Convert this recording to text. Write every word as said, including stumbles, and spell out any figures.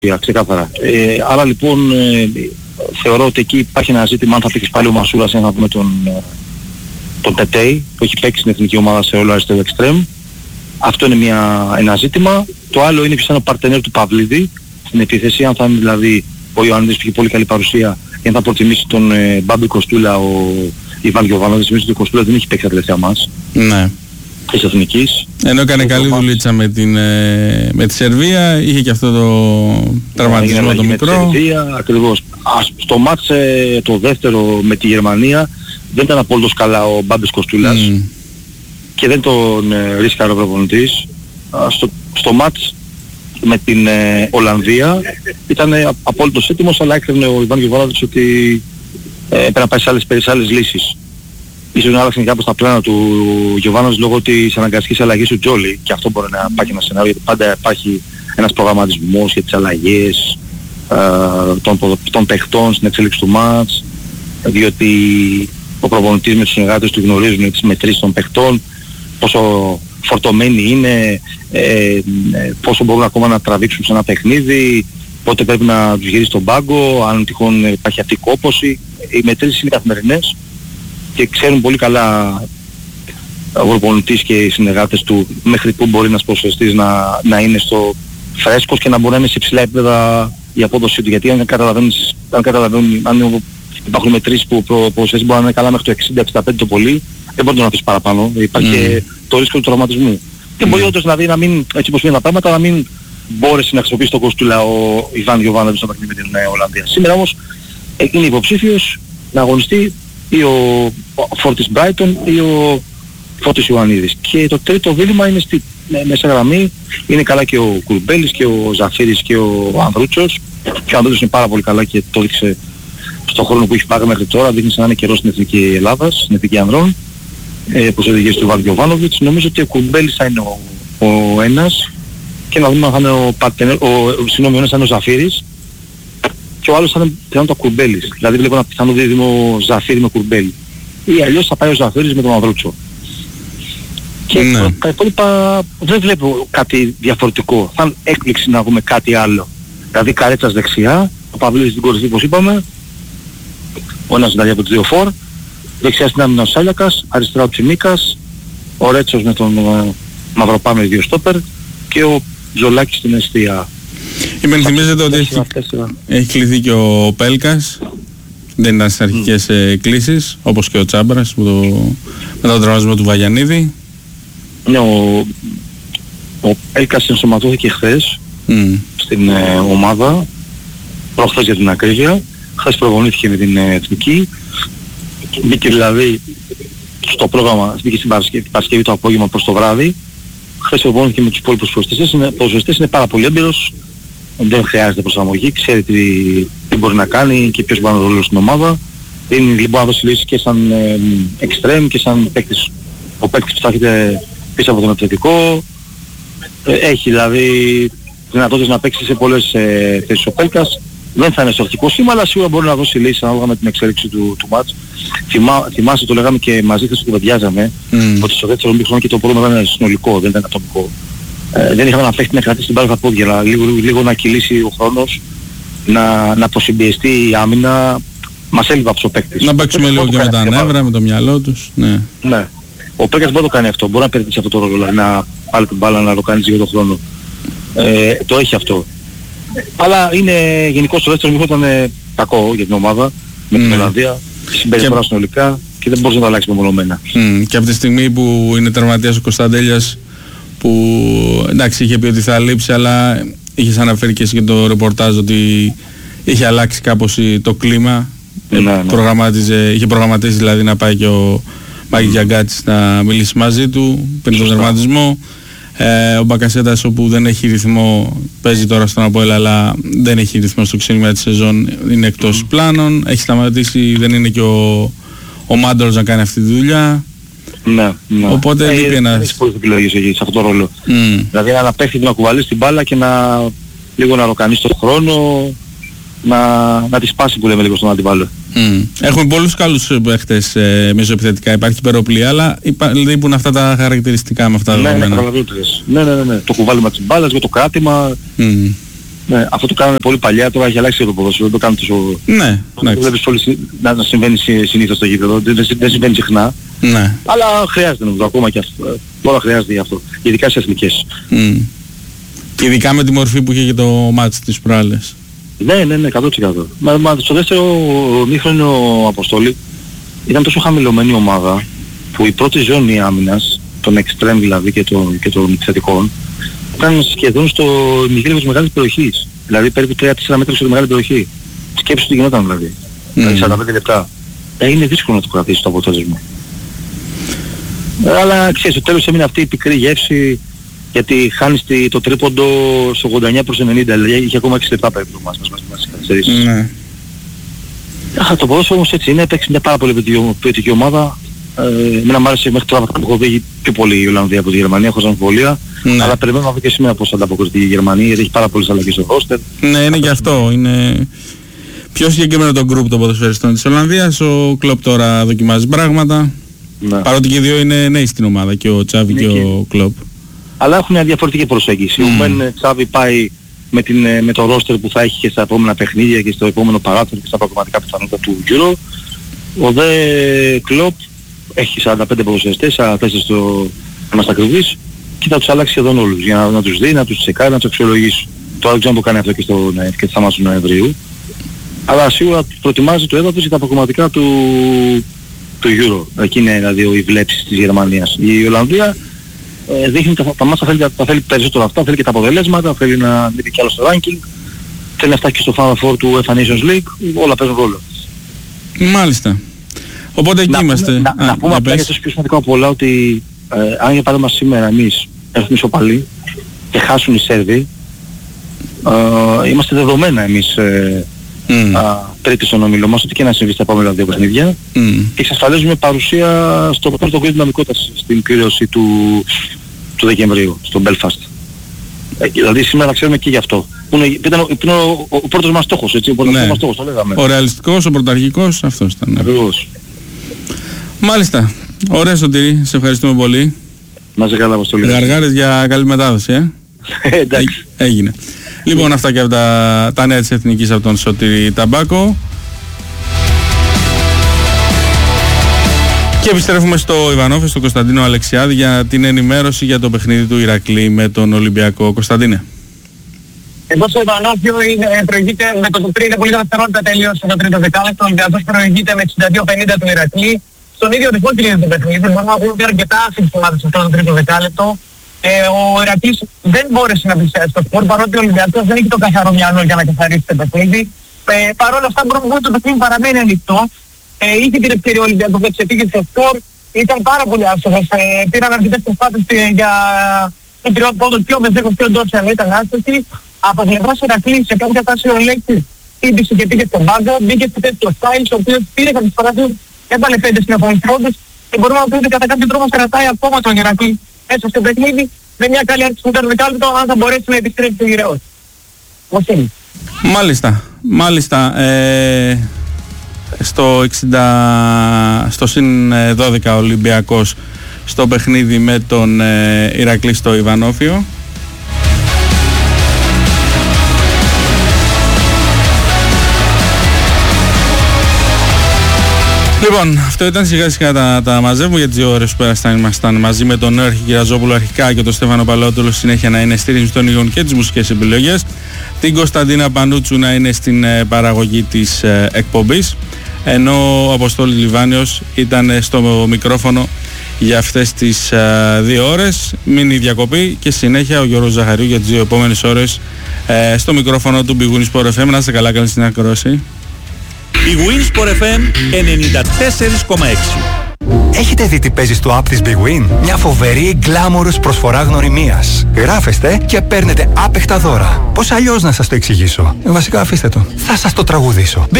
ξεκάθαρα. Ε, άρα λοιπόν ε, θεωρώ ότι εκεί υπάρχει ένα ζήτημα αν θα παίξει πάλι ο Μασούρας, αν θα δούμε τον, τον Τετέι που έχει παίξει στην εθνική ομάδα σε όλο αριστερό εξτρέμ. Αυτό είναι μια, ένα ζήτημα. Το άλλο είναι ποιος είναι ο παρτενέρ του Παυλίδη στην επίθεση, αν θα είναι δηλαδή ο Ιωαννίδης που έχει πολύ καλή παρουσία και αν θα προτιμήσει τον ε, Μπάμπη Κοστούλα ο Ιβάν Γιωβάνοβιτς. Νομίζω ότι ο Κοστούλα δεν έχει παίξει τα τελευταία μας. Ναι. Της εθνικής. Ενώ έκανε καλή δουλίτσα με, την, ε, με τη Σερβία, είχε και αυτό το τραυματισμό yeah, το μικρό. Με τη Σερβία, ακριβώς. Ας, στο μάτς ε, το δεύτερο με τη Γερμανία δεν ήταν απόλυτος καλά ο Μπάμπης Κοστούλας mm. και δεν τον ε, ρίσκαρε ο προπονητής. Στο, στο μάτς με την ε, Ολλανδία ήταν ε, απόλυτος έτοιμος, αλλά έκρινε ο Ιβάν Γιωβάνοβιτς ότι ε, έπρεπε να πάει σε άλλες, σε άλλες λύσεις. Ίσως να άλλαξαν κάπως τα πλάνα του Γιωβάνοβιτς λόγω της αναγκαστικής αλλαγής του Τζόλι, και αυτό μπορεί να υπάρχει ένα σενάριο, γιατί πάντα υπάρχει ένας προγραμματισμός για τις αλλαγές ε, των, των παιχτών στην εξέλιξη του μάτς, διότι ο προπονητής με τους συνεργάτες του γνωρίζουν τις μετρήσεις των παιχτών, πόσο φορτωμένοι είναι, ε, ε, πόσο μπορούν ακόμα να τραβήξουν σε ένα παιχνίδι, πότε πρέπει να τους γυρίσει στον πάγκο, αν τυχόν υπάρχει αυτή η κόπωση. Οι μετρήσεις είναι καθημερινές και ξέρουν πολύ καλά ο προπονητής και οι συνεργάτες του μέχρι που μπορεί ένας ποδοσφαιριστής να, να είναι στο φρέσκος και να μπορεί να είναι σε υψηλά επίπεδα η απόδοσή του. Γιατί αν καταλαβαίνεις, αν, καταλαβαίνουν, αν υπάρχουν μετρήσεις που ο ποδοσφαιριστής μπορεί να είναι καλά μέχρι το εξήντα εξήντα πέντε το πολύ, δεν μπορεί να το αφήσει παραπάνω. Υπάρχει mm. και το ρίσκο του τραυματισμού. Mm. Και μπορεί όντως δηλαδή να μην, έτσι όπως είναι τα πράγματα, να μην μπόρεσε να χρησιμοποιήσει τον Κοστούλα ο Ιβάν Γιωβάνοβιτς στο παιχνίδι με την Ολλανδία. Σήμερα όμως είναι υποψήφιος να αγωνιστεί ή ο Φόρτις Μπράιτον ή ο Φώτης Ιωαννίδης. Και το τρίτο δίλημμα είναι στη μέσα γραμμή. Είναι καλά και ο Κουρμπέλης και ο Ζαφύρης και ο Ανδρούτσος. Και ο Ανδρούτσος είναι πάρα πολύ καλά και το έδειξε στον χρόνο που έχει πάρει μέχρι τώρα. Δείχνει σαν να είναι καιρός στην Εθνική Ελλάδας, στην Εθνική Ανδρών, ε, που σε οδηγεί στο Ιβάν Γιωβάνοβιτς. Νομίζω ότι ο Κουρμπέλης θα είναι ο, ο ένας και να δούμε αν θα είναι ο Παρτενέρ, ο, συγγνώμη, ο ένας θα είναι ο Ζαφύρης και ο άλλος θα είναι πιθανόν το Κουρμπέλης. Δηλαδή βλέπω ένα πιθανό δίδυμο Ζαφύρη με Κουρμπέλη. Ή αλλιώς θα πάει ο Ζαφύρης με τον Ανδρούτσο. Και ναι. τα υπόλοιπα δεν βλέπω κάτι διαφορετικό. Θα είναι έκπληξη να δούμε κάτι άλλο. Δηλαδή Καρέτσας δεξιά, ο Παυλίδης στην κορυφή όπως είπαμε, ο ένας δηλαδή από τους δύο φορ, δεξιά στην άμυνα ο Σάλιακας, αριστερά ο Τσιμίκας, ο Ρέτσος με τον uh, Μαυροπά με δύο στόπερ και ο Ζολάκης στην αιστεία. Υπενθυμίζετε ότι έχει, έχει κληθεί και ο Πέλκας, δεν ήταν στις αρχικές mm. κλήσεις, όπως και ο Τσάμπρας με, το, με τον τραυματισμό του Βαγιανίδη. Ναι, ο, ο Πέλκας ενσωματώθηκε χθες mm. στην ε, ομάδα, προχθές για την ακρίβεια, χθες προπονήθηκε με την ε, εθνική, μπήκε δηλαδή στο πρόγραμμα, μπήκε στην Παρασκευή, Παρασκευή το απόγευμα προς το βράδυ, χθες προπονήθηκε με τους υπόλοιπους ποδοσφαιριστές, είναι, είναι πάρα πολύ έμπειρος, δεν χρειάζεται προσαρμογή, ξέρει τι, τι μπορεί να κάνει και ποιος μπορεί να ρόλο στην ομάδα. Είναι λοιπόν να δώσει λύσεις και σαν εξτρέμ και σαν παίκτης, ο παίκτης που θα έχετε πίσω από τον επιθετικό. Ε, έχει δηλαδή δυνατότητες να παίξει σε πολλές ε, θέσεις ο Πέλκας. Δεν θα είναι στο αρχικό σχήμα, αλλά σίγουρα μπορεί να δώσει λύσεις ανάλογα με την εξέλιξη του, του μάτς. Θυμά, θυμάσαι, το λέγαμε και μαζί χθες το παιδιάζαμε, mm. ότι στο δεύτερο μήχρονο και το πρόβλημα ήταν συνολικό, δεν ήταν ατομικό. Ε, δεν είχαμε να παίχτη να κρατήσει την μπάλα στα πόδια, αλλά λίγο, λίγο να κυλήσει ο χρόνος, να, να αποσυμπιεστεί η άμυνα. Μας έλειπε από τους παίκτες. Να παίξουμε λίγο και με τα νεύρα, με το μυαλό τους. Ναι. ναι. Ο Πέλκας μπορεί να το κάνει αυτό, μπορεί να περνήσει αυτό το ρόλο, δηλαδή να πάρει την μπάλα να το κάνει για τον χρόνο. Ε, το έχει αυτό. Αλλά είναι γενικώς το δεύτερο μήχρονο ήταν κακό για την ομάδα, με την Ολλανδία, mm. συμπεριφορά και... συνολικά και δεν μπορούσε να το αλλάξει μεμονωμένα. Mm. Και από τη στιγμή που είναι τραυματίας ο Κωνσταντέλιας, που εντάξει είχε πει ότι θα λείψει, αλλά είχες αναφέρει και εσύ και το ρεπορτάζ ότι είχε αλλάξει κάπως το κλίμα. Ναι, ναι. Προγραμμάτιζε, είχε προγραμματίσει δηλαδή να πάει και ο Μάκη mm. Γιαγκάτης να μιλήσει μαζί του πριν τον τερματισμό. Ε, ο Μπακασέτας, όπου δεν έχει ρυθμό, παίζει τώρα στον Αποέλ, αλλά δεν έχει ρυθμό στο ξεκίνημα της σεζόν, είναι εκτός mm. πλάνων. Έχει σταματήσει, δεν είναι και ο, ο Μάντορος να κάνει αυτή τη δουλειά. Ναι, ναι. Οπότε ε, λείπει ένας... Έχεις πολλές επιλογές εκεί σε αυτό το ρόλο. Mm. Δηλαδή να παίξει να κουβαλήσει την μπάλα και να λίγο να ροκανίσει τον χρόνο, να, να τη σπάσει που λέμε λίγο στον αντιπάλο. Mm. Έχουμε πολλούς καλούς παίχτες ε, μεσοεπιθετικά, υπάρχει υπεροπλία, αλλά λείπουν αυτά τα χαρακτηριστικά με αυτά τα ναι, δεδομένα. Ναι, ναι, ναι, ναι, ναι. Το κουβάλιμα της μπάλας, με το κράτημα. Mm. Ναι, αυτό το κάνανε πολύ παλιά, τώρα έχει αλλάξει το ποδόσφαιρο, δεν το κάνουν τόσο... Ναι, ναι. Το βλέπεις πολύ να, να συμβαίνει συνήθως στο γήπεδο, δεν, δεν συμβαίνει συχνά. Ναι. Αλλά χρειάζεται νομίζω ακόμα και αυτό. Τώρα χρειάζεται γι' αυτό, ειδικά στις εθνικές. Mm. Και ειδικά με τη μορφή που είχε και το μάτς της προάλλες. Ναι, ναι, ναι, εκατό τοις εκατό. Μα, μα στο δεύτερο μήχρονο Αποστόλη ήταν τόσο χαμηλωμένη ομάδα που η πρώτη ζώνη άμυνας, των εξτρέμ δηλαδή και των, και των επιθετικών, ήταν σχεδόν στο ημικύκλιο της μεγάλης περιοχής. Δηλαδή περίπου τρία τέσσερα μέτρα στο μεγάλη περιοχή. Σκέψου τι γινόταν δηλαδή. Mm. Δηλαδή σαράντα πέντε λεπτά. Ε, είναι δύσκολο να το κρατήσει το αποτέλεσμα. Ε, αλλά ξέρεις, στο τέλος έμεινε αυτή η πικρή γεύση, γιατί χάνεις το τρίποντο στο ογδόντα εννιά προς ενενήντα, δηλαδή είχε ακόμα έξι λεπτά περίπου μας μας καθυστερήσεις. Ναι. Αχα, το ποδόσφαιρο όμως έτσι είναι, παίξει μια πάρα πολύ ποιοτική ομάδα. Ε, εμένα μου άρεσε μέχρι τώρα που έχω δει πιο πολύ η Ολλανδία από τη Γερμανία, χωρίς αμφιβολία. Ναι. Αλλά περιμένω να δω και σήμερα πώς θα ανταποκριθεί η Γερμανία, γιατί έχει πάρα πολλές αλλαγές στο ρόστερ. Ναι, είναι και αυτό. Είναι πιο συγκεκριμένο το γκρουπ των ποδοσφαιριστών της Ολλανδίας. Ο Κλοπ τώρα δοκιμάζει πράγματα. Ναι. Παρότι και οι δύο είναι νέοι στην ομάδα, και ο Τσάβι και, και ο Κλοπ. Αλλά έχουν μια διαφορετική προσέγγιση. Mm. Ο Μεν Τσάβι πάει με, την, με το ρόστερ που θα έχει και στα επόμενα παιχνίδια και στο επόμενο παράθυρο και στα πραγματικά πιθανότητα του Euro. Ο δε Κλοπ έχει σαράντα πέντε ποδοσφαιριστές, σαράντα τέσσερα στο είμαστε ακριβείς, και θα τους αλλάξει σχεδόν όλους για να, να τους δει, να τους τσεκάρει, να τους αξιολογήσει. Τώρα δεν ξέρω αν το κάνει αυτό και στο και θα μας του Νοεμβρίου. Αλλά σίγουρα προετοιμάζει το έδαφος για τα προγραμματικά του, του Euro. Εκεί είναι δηλαδή οι βλέψεις της Γερμανίας. Η Ολλανδία ε, δείχνει τα, τα μάτσα, θέλει, τα θέλει περισσότερο αυτά, θέλει και τα αποτελέσματα, θέλει να ανέβει κι άλλο στο ranking, θέλει να φτάσει και στο Final Four του UEFA Nations League, όλα παίζουν ρόλο. Μάλιστα. Οπότε εκεί να, είμαστε. Να, να, να πούμε απλά για το πιο σημαντικό από όλα ότι ε, αν για παράδειγμα σήμερα εμείς έχουμε ισοπαλή και χάσουν οι Σέρβοι, ε, είμαστε δεδομένα εμείς ε, mm. τρίτοι στον όμιλο μας, ότι και να συμβεί στα επόμενα δύο παιχνίδια, mm. και εξασφαλίζουμε παρουσία στο πρώτο γκριν δυναμικότητας στην κλήρωση του, του Δεκεμβρίου, στο Belfast. Ε, δηλαδή σήμερα ξέρουμε και γι' αυτό. Που είναι, ήταν ο, ο, ο, ο πρώτος μας στόχος, έτσι, ο πρώτος ναι. μας στόχος, το λέγαμε. Ο ρεαλιστικός, ο πρωταρχικός, αυτός ήταν. Ακριβώς. Μάλιστα. Ωραία Σωτήρη, σε ευχαριστούμε πολύ. Να σε καλά, Αποστολή. Γαργάρες για καλή μετάδοση, ε. Εντάξει. Έγινε. Λοιπόν, αυτά και από τα, τα νέα της Εθνικής από τον Σωτήρη Ταμπάκο. Και επιστρέφουμε στο Ιβανόφι, στον Κωνσταντίνο Αλεξιάδη, για την ενημέρωση για το παιχνίδι του Ηρακλή με τον Ολυμπιακό. Κωνσταντίνε. Εδώ στο Ιβανόφιο προηγείται με το τρία πολύ δευτερόλεπτα τελείωσε το τρίτο δεκάλεπτο. Ο Ολυμπιακός προηγείται με εξήντα δύο πενήντα του Ηρακλή. Στον ίδιο ρυθμό τελείωσε το παιχνίδι. Μπορούμε να πούμε αρκετά άσχημες σε αυτό το τρίτο δεκάλεπτο. Ε, ο Ηρακλής δεν μπόρεσε να πλησιάσει στο σκορ, παρότι ο Ολυμπιακός δεν έχει το καθαρό μυαλό για να καθαρίσει το παιχνίδι. Ε, Παρ' όλα αυτά μπορούμε να πούμε ότι το παιχνίδι παραμένει ανοιχτό. Ε, είχε την ευκαιρία ο Ολυμπιακός να ξεφύγει στο σκορ. Ήταν πάρα πολύ άστοχος. Ε, πήραν αρκετές προσπάθειες για την τριών πόντων, πιο με δέκα πιο ντόψη, αλλά ήταν άστοχη. Από πλευράς Ηρακλής σε κάποια φάση ο Λέκτης χτύπησε και πήγε στον πάγκο, μπήκε στη θέση του Στάιλς, ο οποίος πήρε κάποιες παραδείγματες, έβαλε πέντε συνεχόμενες πόντες και μπορούμε να πούμε ότι κατά κάποιο τρόπο κρατάει ακόμα τον Ηρακλή μέσα στο παιχνίδι με μια καλή άρχιση του δεκάλεπτο, αν θα μπορέσει να επιστρέψει το γυραιός. Πώς είναι. Μάλιστα, μάλιστα. Ε, στο εξήντα, στο συν δώδεκα Ολυμπιακός στο παιχνίδι με τον ε, Ηρακλή στο Ιβανόφιο. Λοιπόν, αυτό ήταν σιγά σιγά τα, τα μαζεύουμε για τις δύο ώρες που πέρασαν. Ήμασταν μαζί με τον Νέο Κυριαζόπουλο αρχικά και τον Στέφανο Παλαιότολο συνέχεια να είναι στη ρύθμιση των υγών και τις μουσικές επιλογές. Την Κωνσταντίνα Πανούτσου να είναι στην ε, παραγωγή της ε, εκπομπής. Ενώ ο Αποστόλης Λιβάνιος ήταν στο μικρόφωνο για αυτές τις ε, δύο ώρες. Μείνει η διακοπή και συνέχεια ο Γιώργος Ζαχαρίου για τις δύο επόμενες ώρες ε, στο μικρόφωνο του Big Win Sport εφ εμ. Να είστε καλά, καλή στην ακρόαση. Big Win Sport εφ εμ ενενήντα τέσσερα κόμμα έξι. Έχετε δει τι παίζει στο app της Big Win? Μια φοβερή γκλάμορους προσφορά γνωριμίας. Γράφεστε και παίρνετε άπεχτα δώρα. Πώς αλλιώς να σας το εξηγήσω? Ε, βασικά αφήστε το. Θα σας το τραγουδήσω.